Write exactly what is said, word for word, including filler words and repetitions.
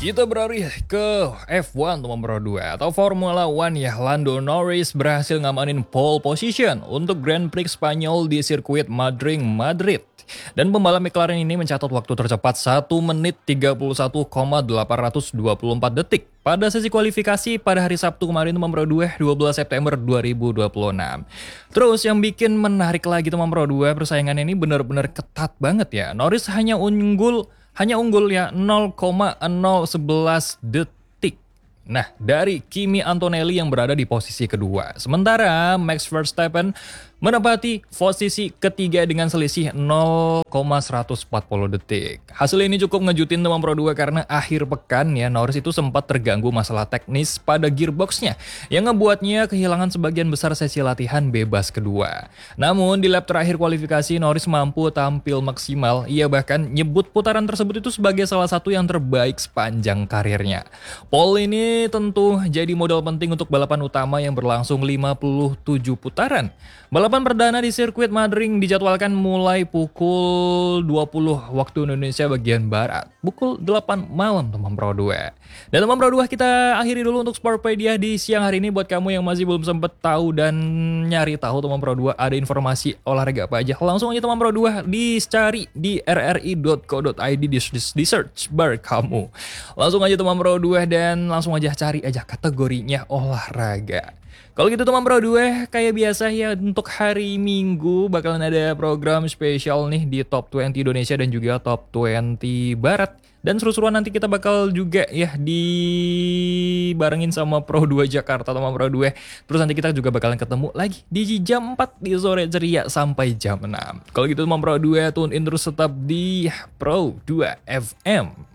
Kita beralih ke F satu nomor dua atau Formula One ya. Lando Norris berhasil ngamanin pole position untuk Grand Prix Spanyol di sirkuit Madrid, Madrid. Dan pembalap McLaren ini mencatat waktu tercepat satu menit tiga puluh satu koma delapan dua empat detik pada sesi kualifikasi pada hari Sabtu kemarin nomor dua, dua belas September dua ribu dua puluh enam. Terus yang bikin menarik lagi nomor dua, persaingan ini benar-benar ketat banget ya. Norris hanya unggul Hanya unggul ya nol koma nol satu satu detik. Nah, dari Kimi Antonelli yang berada di posisi kedua. Sementara Max Verstappen menempati posisi ketiga dengan selisih nol koma seratus empat puluh detik. Hasil ini cukup ngejutin nomor dua karena akhir pekan ya Norris itu sempat terganggu masalah teknis pada gearboxnya yang ngebuatnya kehilangan sebagian besar sesi latihan bebas kedua. Namun di lap terakhir kualifikasi Norris mampu tampil maksimal. Ia bahkan nyebut putaran tersebut itu sebagai salah satu yang terbaik sepanjang karirnya. Pole ini tentu jadi modal penting untuk balapan utama yang berlangsung lima puluh tujuh putaran. Balapan perdana di sirkuit Madrid dijadwalkan mulai pukul dua puluh waktu Indonesia bagian Barat. Pukul delapan malam teman Pro dua. Dan teman Pro dua kita akhiri dulu untuk Sportpedia di siang hari ini. Buat kamu yang masih belum sempat tahu dan nyari tahu teman Pro dua ada informasi olahraga apa aja, langsung aja teman Pro dua dicari di r r i dot co dot i d di, di, di search bar kamu. Langsung aja teman Pro dua dan langsung aja cari aja kategorinya olahraga. Kalau gitu teman Pro dua, kayak biasa ya untuk hari Minggu bakalan ada program spesial nih di Top dua puluh Indonesia dan juga Top dua puluh Barat. Dan seru-seruan nanti kita bakal juga ya dibarengin sama Pro dua Jakarta teman Pro dua. Terus nanti kita juga bakalan ketemu lagi di jam empat di sore ceria sampai jam enam. Kalau gitu teman Pro dua, tune in terus tetap di Pro dua F M.